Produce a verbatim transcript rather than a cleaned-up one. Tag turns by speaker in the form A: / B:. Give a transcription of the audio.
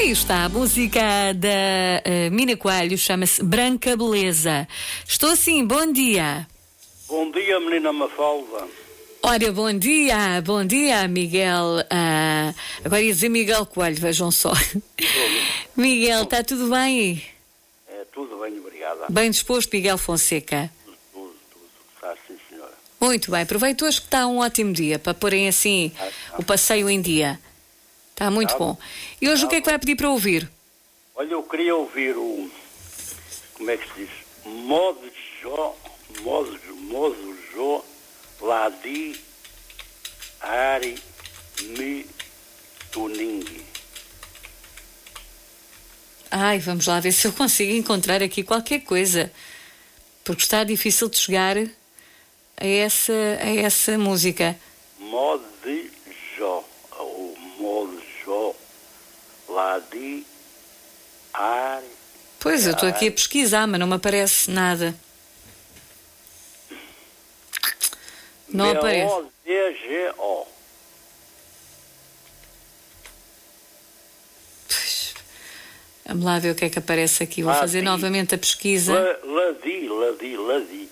A: Aí está a música da uh, Mina Coelho, chama-se Branca Beleza. Estou assim, bom dia.
B: Bom dia, menina Mafalda.
A: Ora, bom dia, bom dia, Miguel. Uh, agora ia dizer Miguel Coelho, vejam só. Miguel, está tudo bem?
B: É, tudo bem, obrigada.
A: Bem disposto, Miguel Fonseca?
B: Tudo, tudo, tudo. Está sim, senhora.
A: Muito bem, aproveito hoje que está um ótimo dia para porem assim
B: Ah, ah.
A: o passeio em dia. Está muito
B: Tá
A: bom. E hoje
B: Tá
A: o que é que vai pedir para ouvir?
B: Olha, eu queria ouvir o... Como é que se diz? Modo Jó, Modo, Modo Jó, Ladi, Ari, Mi, Tuning.
A: Ai, vamos lá ver se eu consigo encontrar aqui qualquer coisa. Porque está difícil de chegar a essa, a essa música.
B: Modo Jó, o Modo Jó, Ladi, Ari...
A: Pois, eu estou aqui a pesquisar, mas não me aparece nada. Não aparece.
B: M O D G O.
A: Pois, vamos lá ver o que é que aparece aqui. Vou
B: Ladi.
A: fazer novamente a pesquisa.
B: La- Ladi, Ladi, Ladi.